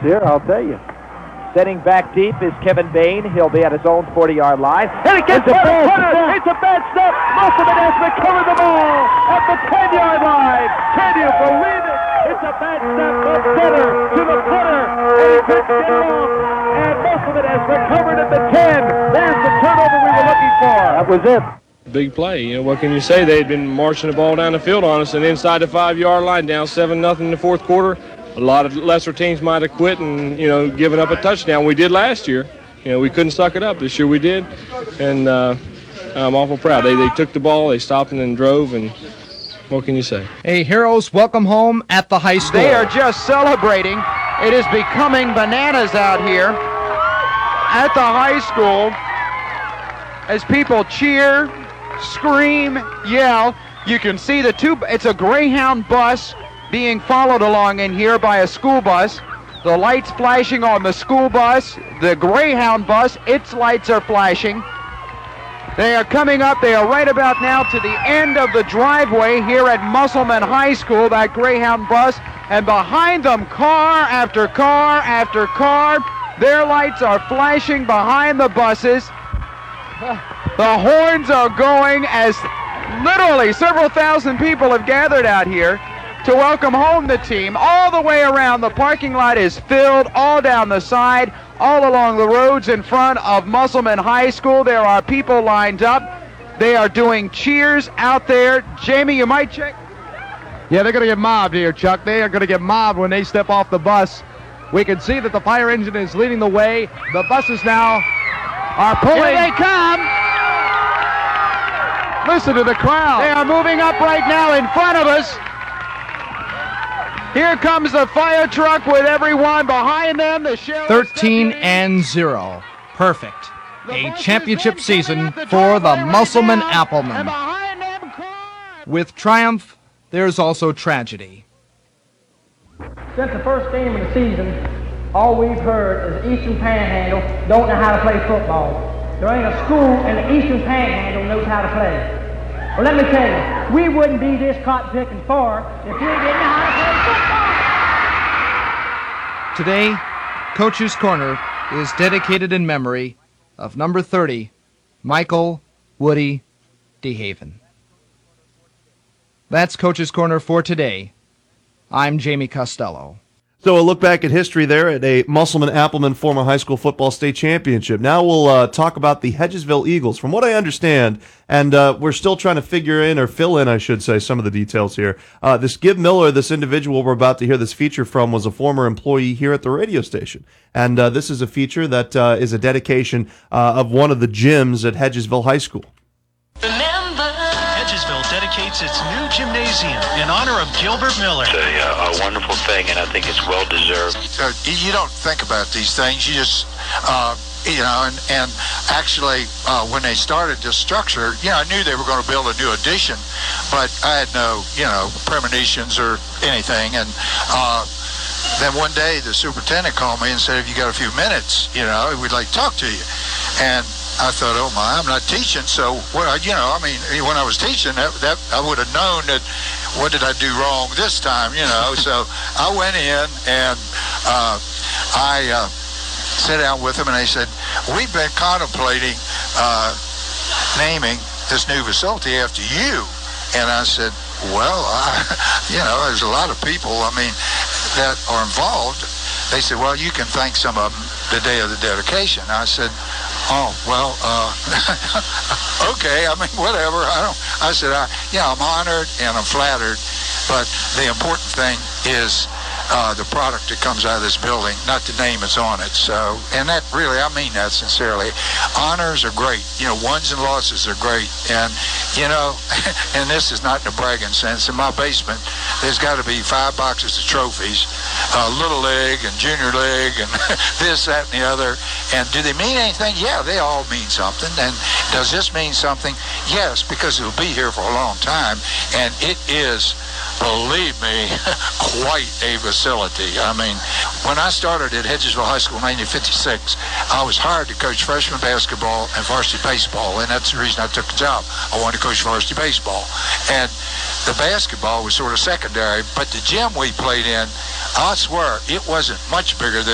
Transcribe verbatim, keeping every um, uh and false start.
here, I'll tell you. Setting back deep is Kevin Bain. He'll be at his own forty-yard line. And it gets It's a bad step. It's a bad step. Musselman has recovered the ball at the ten-yard line. Can you believe it? It's a bad step from center to the punter. And he couldn't get it off. And Musselman has recovered at the ten. There's the turnover we were looking for. That was it. Big play. You know, what can you say? They'd been marching the ball down the field on us, and inside the five-yard line, down seven nothing in the fourth quarter. A lot of lesser teams might have quit and, you know, given up a touchdown. We did last year. You know, we couldn't suck it up. This year we did, and uh, I'm awful proud. They they took the ball, they stopped and then drove, and what can you say? Hey, Heroes, welcome home at the high school. They are just celebrating. It is becoming bananas out here at the high school as people cheer, scream, yell. You can see the two, it's a Greyhound bus being followed along in here by a school bus. The lights flashing on the school bus, the Greyhound bus, its lights are flashing. They are coming up, they are right about now to the end of the driveway here at Musselman High School, that Greyhound bus, and behind them car after car after car. Their lights are flashing behind the buses. The horns are going as literally several thousand people have gathered out here to welcome home the team. All the way around, the parking lot is filled, all down the side, all along the roads in front of Musselman High School. There are people lined up. They are doing cheers out there. Jamie, you might check. Yeah, they're going to get mobbed here, Chuck. They are going to get mobbed when they step off the bus. We can see that the fire engine is leading the way. The buses now are pulling. Here they come. Listen to the crowd. They are moving up right now in front of us. Here comes the fire truck with everyone behind them. The sheriff. thirteen and zero. Perfect. A championship season for the Musselman Applemen. With triumph, there's also tragedy. Since the first game of the season, all we've heard is Eastern Panhandle don't know how to play football. There ain't a school in the Eastern Panhandle knows how to play. Well, let me tell you, we wouldn't be this cotton picking far if we didn't know how to play football. Today, Coach's Corner is dedicated in memory of number thirty, Michael Woody DeHaven. That's Coach's Corner for today. I'm Jamie Costello. So a look back at history there at a Musselman Appleman former high school football state championship. Now we'll uh, talk about the Hedgesville Eagles. From what I understand, and uh, we're still trying to figure in, or fill in, I should say, some of the details here. Uh, this Gib Miller, this individual we're about to hear this feature from, was a former employee here at the radio station. And uh, this is a feature that uh, is a dedication uh, of one of the gyms at Hedgesville High School. Dedicates its new gymnasium in honor of Gilbert Miller. It's a, uh, a wonderful thing, and I think it's well-deserved. Uh, you don't think about these things. You just, uh, you know, and, and actually, uh, when they started this structure, you know, I knew they were going to build a new addition, but I had no, you know, premonitions or anything. And uh, then one day, the superintendent called me and said, "If you got a few minutes, you know, we'd like to talk to you." And I thought, oh my, I'm not teaching, so what? You know, I mean, when I was teaching, that, that I would have known that. What did I do wrong this time? You know, so I went in and uh, I uh, sat down with them, and they said, "We've been contemplating uh, naming this new facility after you." And I said, "Well, I, you know, there's a lot of people. I mean, that are involved." They said, "Well, you can thank some of them the day of the dedication." I said, "Oh, well, uh, okay, I mean, whatever. I don't, I said, I, yeah, I'm honored and I'm flattered, but the important thing is uh, the product that comes out of this building, not the name that's on it." So, and that really, I mean that sincerely. Honors are great. You know, ones and losses are great. And, you know, and this is not in a bragging sense. In my basement, there's got to be five boxes of trophies, uh, Little League and Junior League and this, that, and the other. And do they mean anything? Yeah, they all mean something. And does this mean something? Yes, because it'll be here for a long time. And it is, believe me, quite a facility. I mean, when I started at Hedgesville High School in nineteen fifty-six, I was hired to coach freshman basketball and varsity baseball, and that's the reason I took the job. I wanted to coach varsity baseball. And the basketball was sort of secondary, but the gym we played in, I swear, it wasn't much bigger than